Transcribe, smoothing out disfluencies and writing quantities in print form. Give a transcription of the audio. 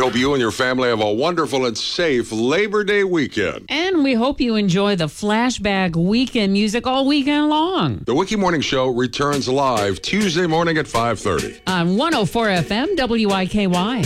hope you and your family have a wonderful and safe Labor Day weekend. And we hope you enjoy the Flashback Weekend music all weekend long. The Wiki Morning Show returns live Tuesday morning at 5:30. On 104 FM WIKY.